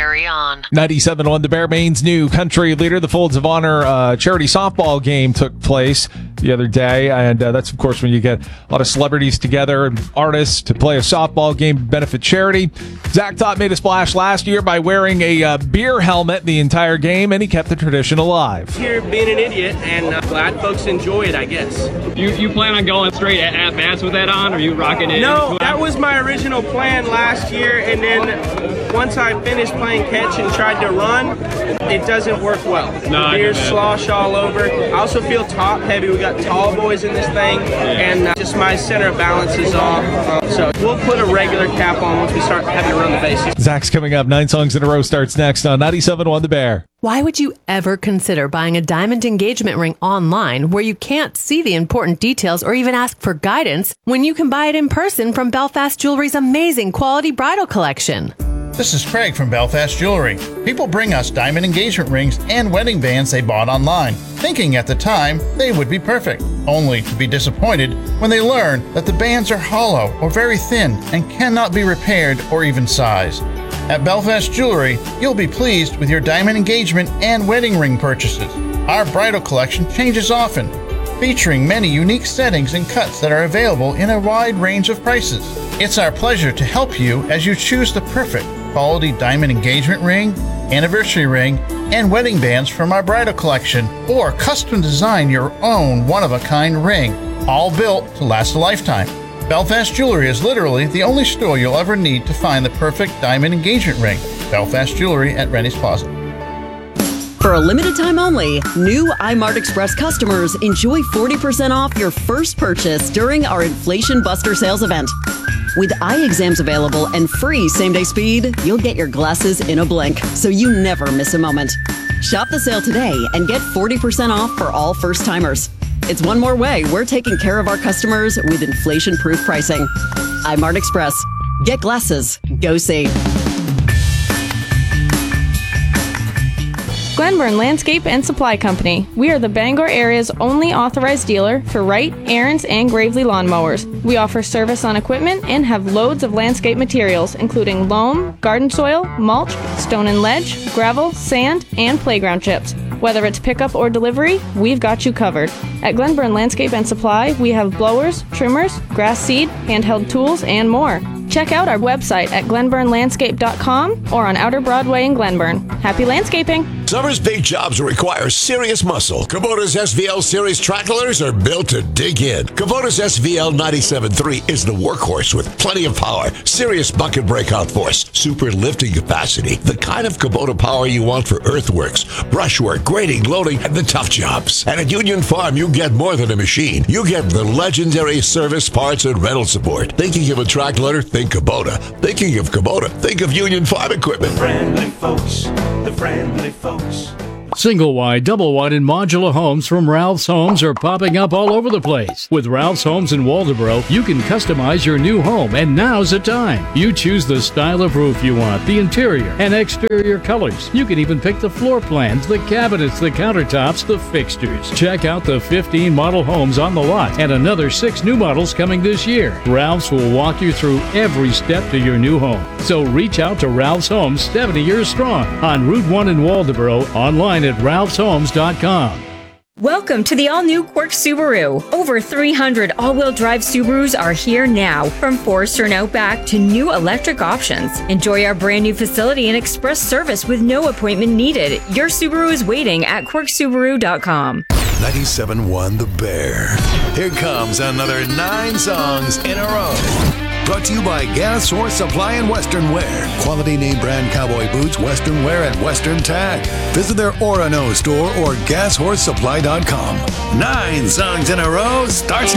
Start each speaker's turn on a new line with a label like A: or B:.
A: carry on.
B: 97.1 The Bear, Maine's new country leader. The Folds of Honor charity softball game took place the other day, and that's, of course, when you get a lot of celebrities together and artists to play a softball game to benefit charity. Zach Top made a splash last year by wearing a beer helmet the entire game, and he kept the tradition alive.
C: Here being an idiot, and glad folks enjoy it, I guess.
D: You plan on going straight at bats with that on, or you rocking it?
C: No, that was my original plan last year, and then once I finished playing catch and tried to run, it doesn't work well.
D: No,
C: The beers slosh all over. I also feel top heavy. We got tall boys in this thing, and just my center of balance is off. So we'll put a regular cap on once we start having to run the bases.
B: Zach's coming up. 9 songs in a row starts next on 97.1 The Bear.
E: Why would you ever consider buying a diamond engagement ring online where you can't see the important details or even ask for guidance when you can buy it in person from Belfast Jewelry's amazing quality bridal collection?
F: This is Craig from Belfast Jewelry. People bring us diamond engagement rings and wedding bands they bought online, thinking at the time they would be perfect, only to be disappointed when they learn that the bands are hollow or very thin and cannot be repaired or even sized. At Belfast Jewelry, you'll be pleased with your diamond engagement and wedding ring purchases. Our bridal collection changes often, featuring many unique settings and cuts that are available in a wide range of prices. It's our pleasure to help you as you choose the perfect quality diamond engagement ring, anniversary ring, and wedding bands from our bridal collection, or custom design your own one-of-a-kind ring, all built to last a lifetime. Belfast Jewelry is literally the only store you'll ever need to find the perfect diamond engagement ring. Belfast Jewelry at Rennie's Plaza.
G: For a limited time only, new iMart Express customers enjoy 40% off your first purchase during our Inflation Buster sales event. With eye exams available and free same-day speed, you'll get your glasses in a blink, so you never miss a moment. Shop the sale today and get 40% off for all first-timers. It's one more way we're taking care of our customers with inflation-proof pricing. iMart Express. Get glasses. Go see.
H: Glenburn Landscape and Supply Company. We are the Bangor area's only authorized dealer for Wright, Aaron's, and Gravely lawnmowers. We offer service on equipment and have loads of landscape materials, including loam, garden soil, mulch, stone and ledge, gravel, sand, and playground chips. Whether it's pickup or delivery, we've got you covered. At Glenburn Landscape and Supply, we have blowers, trimmers, grass seed, handheld tools, and more. Check out our website at glenburnlandscape.com or on Outer Broadway in Glenburn. Happy landscaping!
I: Summer's big jobs require serious muscle. Kubota's SVL Series tractors are built to dig in. Kubota's SVL 97.3 is the workhorse with plenty of power, serious bucket breakout force, super lifting capacity, the kind of Kubota power you want for earthworks, brushwork, grading, loading, and the tough jobs. And at Union Farm, you get more than a machine. You get the legendary service, parts, and rental support. Thinking of a track loader? Think Kubota. Thinking of Kubota? Think of Union Farm equipment.
J: Friendly folks, the friendly folks.
K: Single wide, double wide, and modular homes from Ralph's Homes are popping up all over the place. With Ralph's Homes in Waldoboro, you can customize your new home, and now's the time. You choose the style of roof you want, the interior and exterior colors. You can even pick the floor plans, the cabinets, the countertops, the fixtures. Check out the 15 model homes on the lot and another 6 new models coming this year. Ralph's will walk you through every step to your new home. So reach out to Ralph's Homes, 70 years strong, on Route 1 in Waldoboro, online at ralphshomes.com.
L: Welcome to the all-new Quirk Subaru. Over 300 all-wheel drive Subarus are here now, from Forester and Outback to new electric options. Enjoy our brand new facility and express service with no appointment needed. Your Subaru is waiting at quirksubaru.com.
I: 97.1 The Bear. Here comes another 9 songs in a row. Brought to you by Gas Horse Supply and Western Wear. Quality name brand cowboy boots, Western Wear, and Western Tag. Visit their Orono store or gashorsesupply.com. 9 songs in a row starts